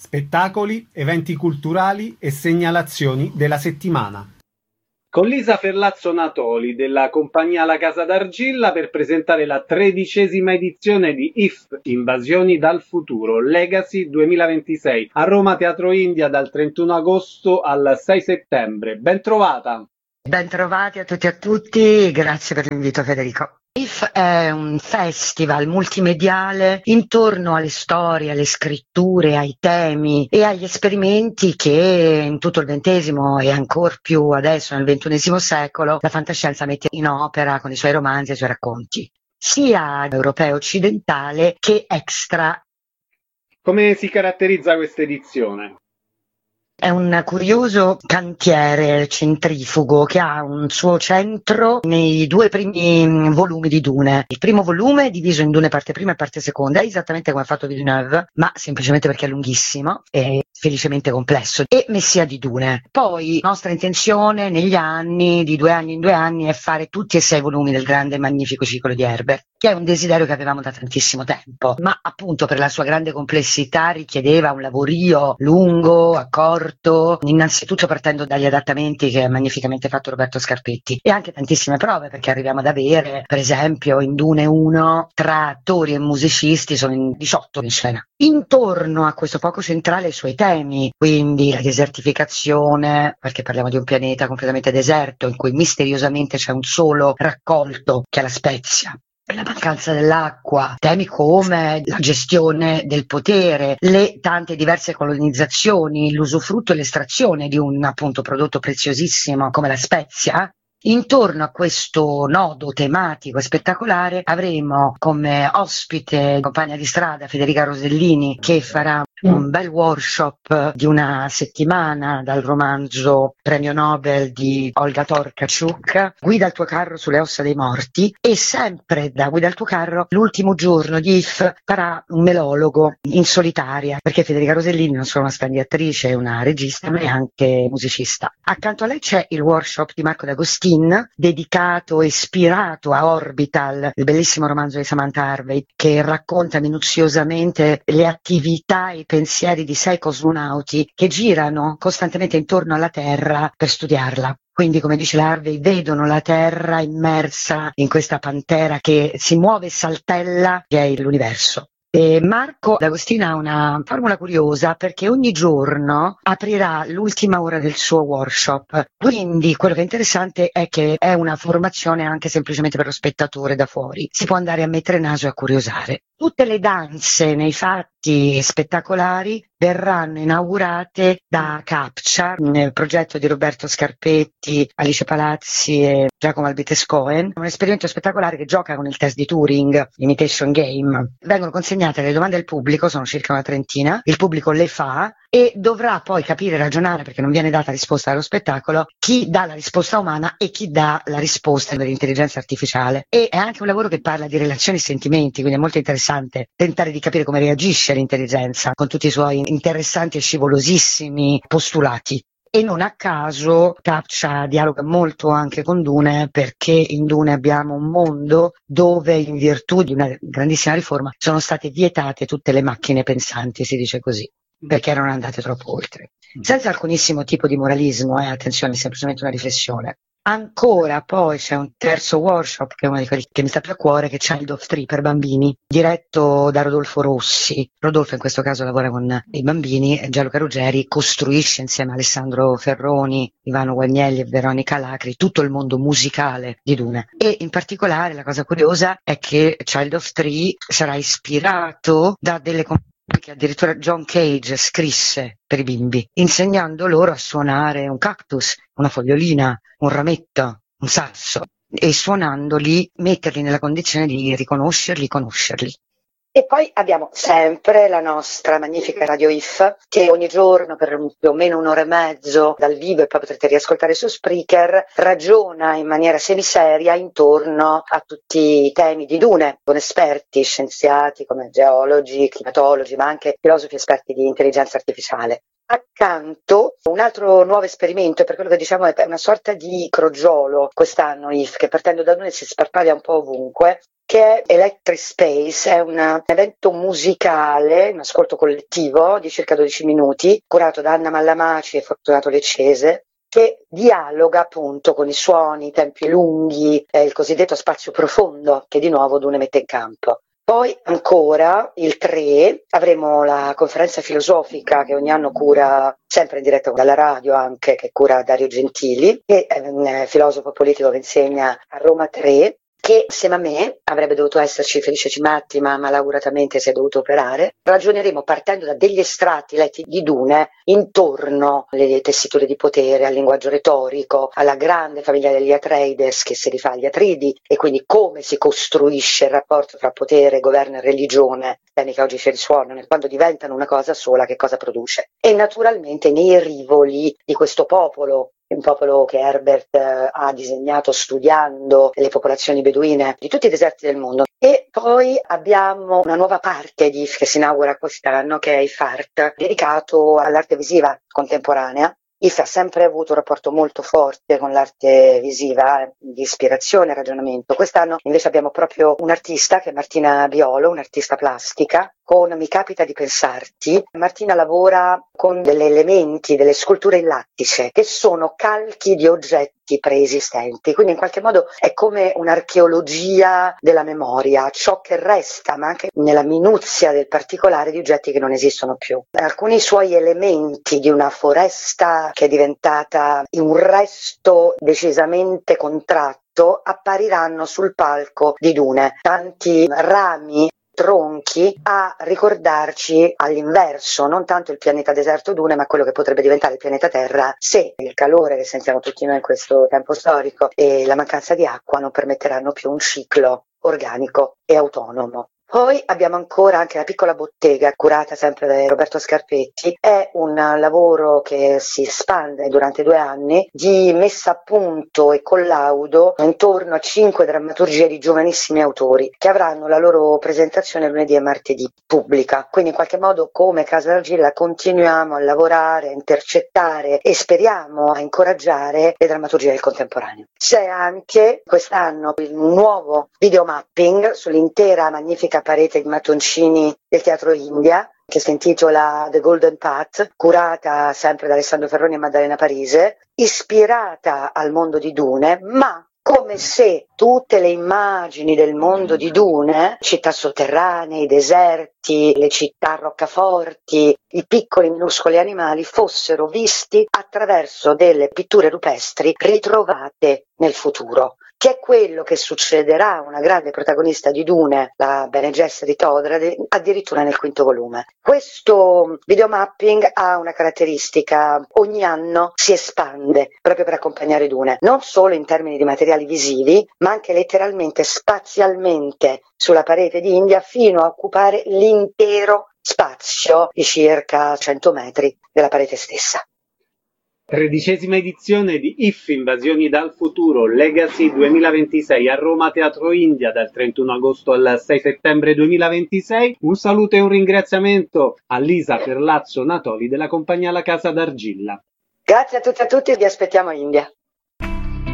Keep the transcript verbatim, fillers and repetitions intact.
spettacoli, eventi culturali e segnalazioni della settimana. Con Lisa Ferlazzo Natoli della compagnia La Casa d'Argilla per presentare la tredicesima edizione di I F, Invasioni dal futuro, Legacy duemilaventisei, a Roma Teatro India dal trentuno agosto al sei settembre. Ben trovata! Ben trovati a tutti e a tutti, grazie per l'invito Federico. I F è un festival multimediale intorno alle storie, alle scritture, ai temi e agli esperimenti che in tutto il ventesimo e ancor più adesso nel ventunesimo secolo la fantascienza mette in opera con i suoi romanzi e i suoi racconti, sia europeo occidentale che extra. Come si caratterizza questa edizione? È un curioso cantiere centrifugo che ha un suo centro nei due primi volumi di Dune. Il primo volume è diviso in Dune parte prima e parte seconda, esattamente come ha fatto Villeneuve, ma semplicemente perché è lunghissimo e felicemente complesso, e Messia di Dune. Poi nostra intenzione negli anni, di due anni in due anni, è fare tutti e sei volumi del grande e magnifico ciclo di Herbert, che è un desiderio che avevamo da tantissimo tempo, ma appunto per la sua grande complessità richiedeva un lavorio lungo, accorto, innanzitutto partendo dagli adattamenti che ha magnificamente fatto Roberto Scarpetti, e anche tantissime prove, perché arriviamo ad avere, per esempio, in Dune uno, tra attori e musicisti sono in diciotto in scena. Intorno a questo fuoco centrale i suoi temi, quindi la desertificazione, perché parliamo di un pianeta completamente deserto in cui misteriosamente c'è un solo raccolto che è la Spezia, la mancanza dell'acqua, temi come la gestione del potere, le tante diverse colonizzazioni, l'usufrutto e l'estrazione di un appunto prodotto preziosissimo come la spezia. Intorno a questo nodo tematico e spettacolare avremo come ospite compagna di strada Federica Rosellini, che farà un bel workshop di una settimana dal romanzo premio Nobel di Olga Tokarczuk, Guida il tuo carro sulle ossa dei morti, e sempre da Guida il tuo carro l'ultimo giorno di I F farà un melologo in solitaria, perché Federica Rosellini non solo una splendida attrice, è una regista, ma è anche musicista. Accanto a lei c'è il workshop di Marco D'Agostino, dedicato e ispirato a Orbital, il bellissimo romanzo di Samantha Harvey, che racconta minuziosamente le attività e i pensieri di sei cosmonauti che girano costantemente intorno alla Terra per studiarla. Quindi, come dice Harvey, vedono la Terra immersa in questa pantera che si muove e saltella, che è l'universo. E Marco D'Agostino ha una formula curiosa, perché ogni giorno aprirà l'ultima ora del suo workshop, quindi quello che è interessante è che è una formazione anche semplicemente per lo spettatore da fuori, si può andare a mettere naso e a curiosare. Tutte le danze nei fatti spettacolari verranno inaugurate da Captcha, nel progetto di Roberto Scarpetti, Alice Palazzi e Giacomo Albites Cohen, un esperimento spettacolare che gioca con il test di Turing, Imitation Game. Vengono consegnate le domande al pubblico, sono circa una trentina, il pubblico le fa e dovrà poi capire e ragionare, perché non viene data risposta dallo spettacolo, chi dà la risposta umana e chi dà la risposta dell'intelligenza artificiale. E è anche un lavoro che parla di relazioni e sentimenti, quindi è molto interessante tentare di capire come reagisce l'intelligenza con tutti i suoi interessanti e scivolosissimi postulati. E non a caso Captcha dialoga molto anche con Dune, perché in Dune abbiamo un mondo dove, in virtù di una grandissima riforma, sono state vietate tutte le macchine pensanti, si dice così, perché erano andate troppo oltre. Senza alcunissimo tipo di moralismo, eh, attenzione, semplicemente una riflessione. Ancora poi c'è un terzo workshop, che è uno di quelli che mi sta più a cuore, che è Child of Three per bambini, diretto da Rodolfo Rossi. Rodolfo in questo caso lavora con i bambini, e Gianluca Ruggeri costruisce insieme a Alessandro Ferroni, Ivano Guagnelli e Veronica Lacri tutto il mondo musicale di Dune. E in particolare la cosa curiosa è che Child of Three sarà ispirato da delle che addirittura John Cage scrisse per i bimbi, insegnando loro a suonare un cactus, una fogliolina, un rametto, un sasso, e suonandoli metterli nella condizione di riconoscerli, conoscerli. E poi abbiamo sempre la nostra magnifica Radio I F, che ogni giorno per più o meno un'ora e mezzo dal vivo, e poi potrete riascoltare su Spreaker, ragiona in maniera semiseria intorno a tutti i temi di Dune, con esperti, scienziati come geologi, climatologi, ma anche filosofi esperti di intelligenza artificiale. Accanto un altro nuovo esperimento, per quello che diciamo è una sorta di crogiolo quest'anno I F, che partendo da Dune si sparpaglia un po' ovunque, che è Electric Space, è un evento musicale, un ascolto collettivo di circa dodici minuti, curato da Anna Mallamaci e Fortunato Leccese, che dialoga appunto con i suoni, i tempi lunghi, eh, il cosiddetto spazio profondo che di nuovo Dune mette in campo. Poi ancora il tre avremo la conferenza filosofica che ogni anno cura, sempre in diretta dalla radio anche, che cura Dario Gentili, che è un filosofo politico che insegna a Roma tre, che assieme a me avrebbe dovuto esserci Felice Cimatti, ma malauguratamente si è dovuto operare. Ragioneremo partendo da degli estratti letti di Dune intorno alle tessiture di potere, al linguaggio retorico, alla grande famiglia degli Atreides che si rifà agli Atridi e quindi come si costruisce il rapporto tra potere, governo e religione, temi che oggi ci risuonano, e quando diventano una cosa sola che cosa produce. E naturalmente nei rivoli di questo popolo, un popolo che Herbert eh, ha disegnato studiando le popolazioni beduine di tutti i deserti del mondo. E poi abbiamo una nuova parte di I F che si inaugura quest'anno, che è I F Art, dedicato all'arte visiva contemporanea. I F ha sempre avuto un rapporto molto forte con l'arte visiva, di ispirazione e ragionamento. Quest'anno invece abbiamo proprio un'artista che è Martina Biolo, un'artista plastica, con Mi capita di pensarti. Martina lavora con degli elementi, delle sculture in lattice, che sono calchi di oggetti preesistenti, quindi in qualche modo è come un'archeologia della memoria, ciò che resta, ma anche nella minuzia del particolare di oggetti che non esistono più. Alcuni suoi elementi di una foresta che è diventata un resto decisamente contratto appariranno sul palco di Dune, tanti rami, tronchi a ricordarci all'inverso non tanto il pianeta deserto Dune, ma quello che potrebbe diventare il pianeta Terra se il calore che sentiamo tutti noi in questo tempo storico e la mancanza di acqua non permetteranno più un ciclo organico e autonomo. Poi abbiamo ancora anche la piccola bottega, curata sempre da Roberto Scarpetti. È un lavoro che si espande durante due anni di messa a punto e collaudo intorno a cinque drammaturgie di giovanissimi autori che avranno la loro presentazione lunedì e martedì pubblica. Quindi in qualche modo come Casa d'Argilla continuiamo a lavorare, a intercettare e speriamo a incoraggiare le drammaturgie del contemporaneo. C'è anche quest'anno il nuovo videomapping sull'intera magnifica parete di mattoncini del Teatro India, che si intitola The Golden Path, curata sempre da Alessandro Ferroni e Maddalena Parise, ispirata al mondo di Dune, ma come se tutte le immagini del mondo di Dune, città sotterranee, i deserti, le città roccaforti, i piccoli minuscoli animali, fossero visti attraverso delle pitture rupestri ritrovate nel futuro, che è quello che succederà a una grande protagonista di Dune, la Bene Gesserit Odrade, addirittura nel quinto volume. Questo videomapping ha una caratteristica: ogni anno si espande proprio per accompagnare Dune, non solo in termini di materiali visivi, ma anche letteralmente, spazialmente, sulla parete di India, fino a occupare l'intero spazio di circa cento metri della parete stessa. Tredicesima edizione di I F Invasioni dal futuro Legacy duemilaventisei a Roma Teatro India dal trentuno agosto al sei settembre duemilaventisei. Un saluto e un ringraziamento a Lisa Ferlazzo Natoli della compagnia La Casa d'Argilla. Grazie a tutti e a tutti e vi aspettiamo a India.